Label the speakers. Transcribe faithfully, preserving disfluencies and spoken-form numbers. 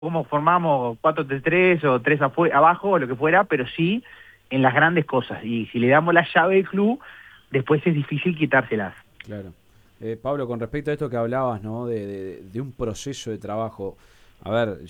Speaker 1: cómo formamos cuatro tres tres o tres abajo o lo que fuera, pero sí en las grandes cosas. Y si le damos la llave del club, después es difícil quitárselas.
Speaker 2: Claro. Eh, Pablo, con respecto a esto que hablabas, ¿no? De, de, de un proceso de trabajo. A ver,